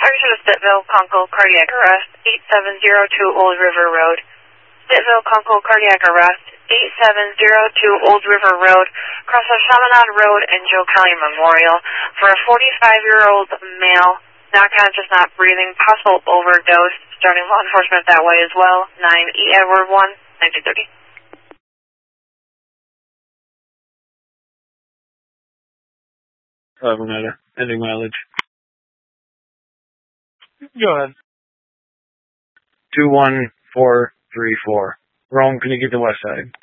to Stittville, Kunkel, cardiac arrest, 8702 Old River Road. Stittville, Kunkel, cardiac arrest, 8702 Old River Road, across the Chaminade Road and Joe Kelly Memorial, for a 45-year-old male, not conscious, not breathing, possible overdose, starting law enforcement that way as well, 9E Edward 1, 1930. Renata, ending mileage. Go ahead. 21434. Rome, can you get the west side?